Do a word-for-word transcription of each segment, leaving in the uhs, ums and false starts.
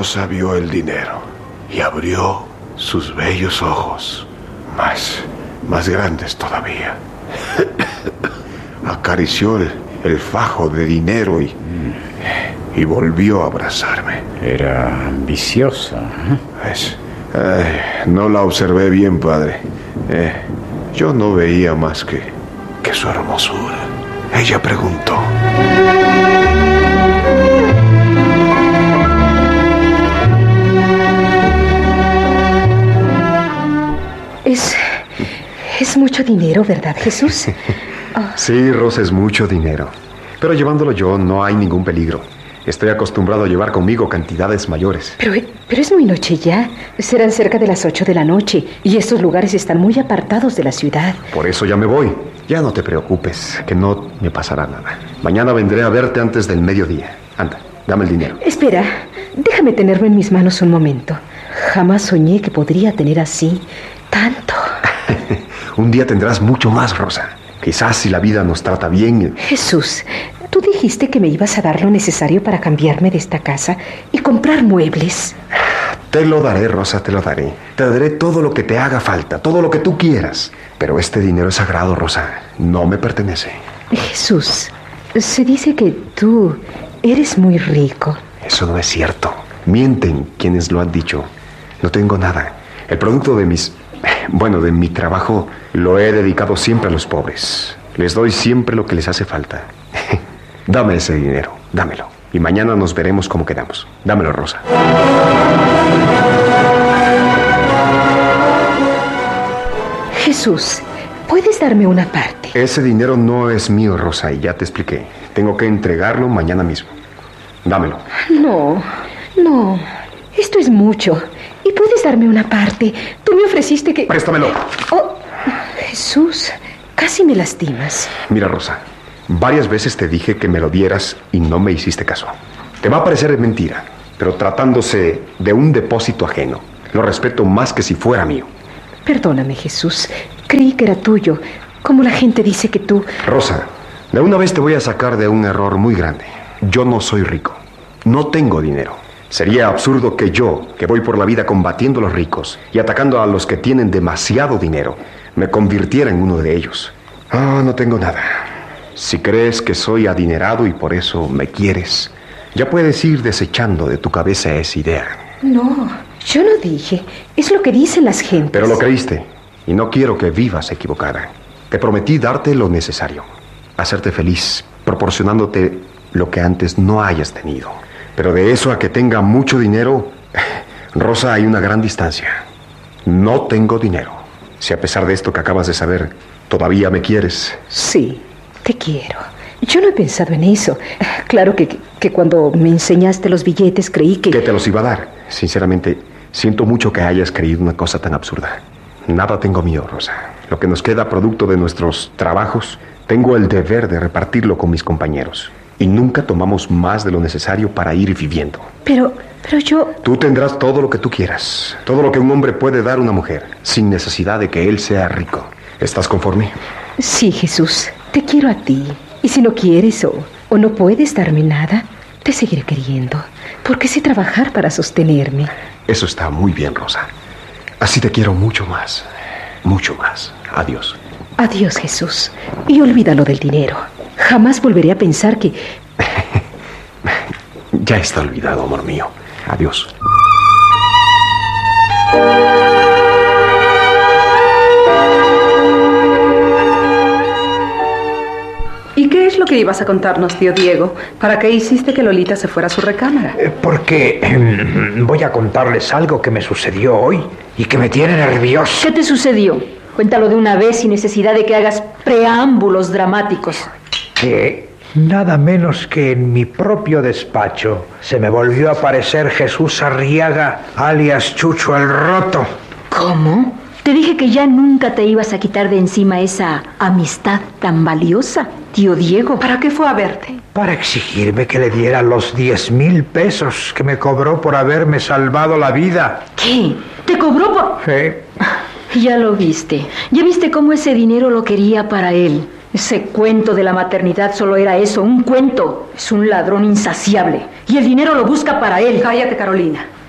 Rosa vio el dinero y abrió sus bellos ojos, más, más grandes todavía. Acarició el, el fajo de dinero y, y volvió a abrazarme. Era ambiciosa, ¿eh? Es, eh, no la observé bien, padre. Eh, yo no veía más que, que su hermosura. Ella preguntó: Es... es mucho dinero, ¿verdad, Jesús? Oh. Sí, Rosa, es mucho dinero. Pero llevándolo yo no hay ningún peligro. Estoy acostumbrado a llevar conmigo cantidades mayores. Pero, pero es muy noche ya. Serán cerca de las ocho de la noche. Y estos lugares están muy apartados de la ciudad. Por eso ya me voy. Ya no te preocupes, que no me pasará nada. Mañana vendré a verte antes del mediodía. Anda, dame el dinero. Espera, déjame tenerlo en mis manos un momento. Jamás soñé que podría tener así tanto. Un día tendrás mucho más, Rosa. Quizás si la vida nos trata bien. Jesús, tú dijiste que me ibas a dar lo necesario para cambiarme de esta casa y comprar muebles. Te lo daré, Rosa, te lo daré. Te daré todo lo que te haga falta, todo lo que tú quieras. Pero este dinero es sagrado, Rosa. No me pertenece. Jesús, se dice que tú eres muy rico. Eso no es cierto. Mienten quienes lo han dicho. No tengo nada. El producto de mis... Bueno, de mi trabajo lo he dedicado siempre a los pobres. Les doy siempre lo que les hace falta. Dame ese dinero, dámelo. Y mañana nos veremos cómo quedamos. Dámelo, Rosa. Jesús, ¿puedes darme una parte? Ese dinero no es mío, Rosa, y ya te expliqué. Tengo que entregarlo mañana mismo. Dámelo. No, no. Esto es mucho. ¿Y puedes darme una parte? Tú me ofreciste que... ¡Préstamelo! Oh, Jesús, casi me lastimas. Mira, Rosa, varias veces te dije que me lo dieras y no me hiciste caso. Te va a parecer mentira, pero tratándose de un depósito ajeno, lo respeto más que si fuera mío. Perdóname, Jesús. Creí que era tuyo, como la gente dice que tú... Rosa, de una vez te voy a sacar de un error muy grande. Yo no soy rico. No tengo dinero. Sería absurdo que yo, que voy por la vida combatiendo a los ricos y atacando a los que tienen demasiado dinero, me convirtiera en uno de ellos. Ah, no tengo nada. Si crees que soy adinerado y por eso me quieres, ya puedes ir desechando de tu cabeza esa idea. No, yo no dije. Es lo que dicen las gentes. Pero lo creíste, y no quiero que vivas equivocada. Te prometí darte lo necesario, hacerte feliz, proporcionándote lo que antes no hayas tenido. Pero de eso a que tenga mucho dinero, Rosa, hay una gran distancia. No tengo dinero. Si a pesar de esto que acabas de saber, todavía me quieres. Sí, te quiero. Yo no he pensado en eso. Claro que, que cuando me enseñaste los billetes creí que... Que te los iba a dar. Sinceramente, siento mucho que hayas creído una cosa tan absurda. Nada tengo mío, Rosa. Lo que nos queda producto de nuestros trabajos, tengo el deber de repartirlo con mis compañeros. Y nunca tomamos más de lo necesario para ir viviendo. Pero, pero yo... Tú tendrás todo lo que tú quieras. Todo lo que un hombre puede dar a una mujer, sin necesidad de que él sea rico. ¿Estás conforme? Sí, Jesús. Te quiero a ti. Y si no quieres o, o no puedes darme nada, te seguiré queriendo. Porque sé trabajar para sostenerme. Eso está muy bien, Rosa. Así te quiero mucho más. Mucho más. Adiós. Adiós, Jesús. Y olvídalo del dinero. Jamás volveré a pensar que... Ya está olvidado, amor mío. Adiós. ¿Y qué es lo que ibas a contarnos, tío Diego? ¿Para qué hiciste que Lolita se fuera a su recámara? Eh, porque eh, voy a contarles algo que me sucedió hoy y que me tiene nervioso. ¿Qué te sucedió? Cuéntalo de una vez sin necesidad de que hagas preámbulos dramáticos. Que nada menos que en mi propio despacho se me volvió a aparecer Jesús Arriaga, alias Chucho el Roto. ¿Cómo? Te dije que ya nunca te ibas a quitar de encima esa amistad tan valiosa, tío Diego. ¿Para qué fue a verte? Para exigirme que le diera los diez mil pesos que me cobró por haberme salvado la vida. ¿Qué? ¿Te cobró por...? Sí. Ya lo viste. Ya viste cómo ese dinero lo quería para él. Ese cuento de la maternidad solo era eso, un cuento. Es un ladrón insaciable. Y el dinero lo busca para él. Cállate, Carolina.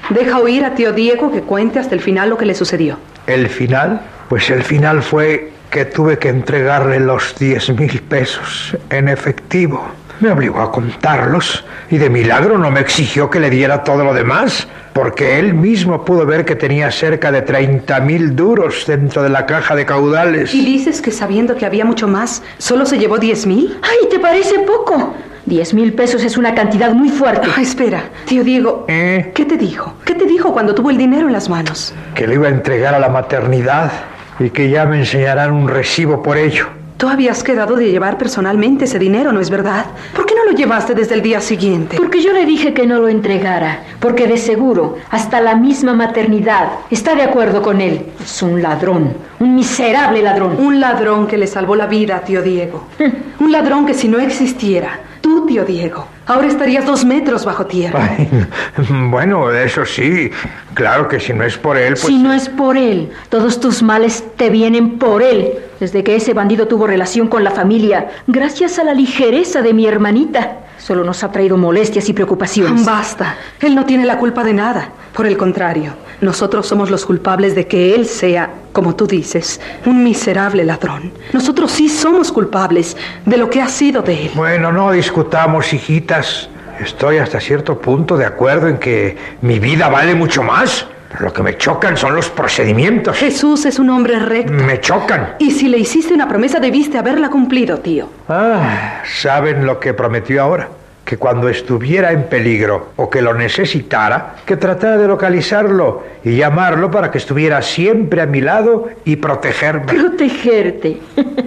Deja oír a tío Diego que cuente hasta el final lo que le sucedió. ¿El final? Pues el final fue que tuve que entregarle los diez mil pesos en efectivo. Me obligó a contarlos y de milagro no me exigió que le diera todo lo demás, porque él mismo pudo ver que tenía cerca de treinta mil duros dentro de la caja de caudales. ¿Y dices que sabiendo que había mucho más, solo se llevó diez mil? ¡Ay, te parece poco! Diez mil pesos es una cantidad muy fuerte. Ah, espera, tío Diego, ¿Eh? ¿qué te dijo? ¿Qué te dijo cuando tuvo el dinero en las manos? Que le iba a entregar a la maternidad y que ya me enseñarán un recibo por ello. Tú habías quedado de llevar personalmente ese dinero, ¿no es verdad? ¿Por qué no lo llevaste desde el día siguiente? Porque yo le dije que no lo entregara. Porque de seguro, hasta la misma maternidad está de acuerdo con él. Es un ladrón, un miserable ladrón. Un ladrón que le salvó la vida a tío Diego. Un ladrón que si no existiera, tú, tío Diego, ahora estarías dos metros bajo tierra. Ay, bueno, eso sí. Claro que si no es por él, pues... Si no es por él, todos tus males te vienen por él. Desde que ese bandido tuvo relación con la familia, gracias a la ligereza de mi hermanita, solo nos ha traído molestias y preocupaciones. Basta. Él no tiene la culpa de nada. Por el contrario, nosotros somos los culpables de que él sea, como tú dices, un miserable ladrón. Nosotros sí somos culpables de lo que ha sido de él. Bueno, no discutamos, hijitas. Estoy hasta cierto punto de acuerdo en que mi vida vale mucho más. Pero lo que me chocan son los procedimientos. Jesús es un hombre recto. Me chocan. Y si le hiciste una promesa, debiste haberla cumplido, tío. Ah, ¿saben lo que prometió ahora? Que cuando estuviera en peligro o que lo necesitara, que tratara de localizarlo y llamarlo para que estuviera siempre a mi lado y protegerme. Protegerte.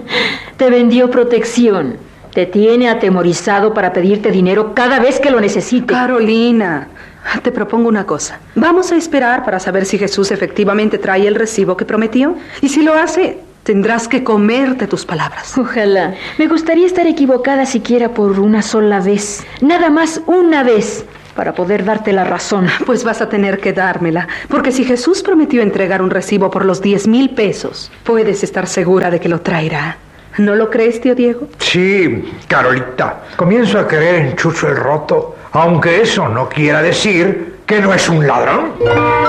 Te vendió protección. Te tiene atemorizado para pedirte dinero cada vez que lo necesite. Carolina, te propongo una cosa. Vamos a esperar para saber si Jesús efectivamente trae el recibo que prometió. Y si lo hace, tendrás que comerte tus palabras. Ojalá. Me gustaría estar equivocada siquiera por una sola vez. Nada más una vez, para poder darte la razón. Pues vas a tener que dármela, porque si Jesús prometió entregar un recibo por los diez mil pesos, puedes estar segura de que lo traerá. ¿No lo crees, tío Diego? Sí, Carolita. Comienzo a creer en Chucho el Roto, aunque eso no quiera decir que no es un ladrón.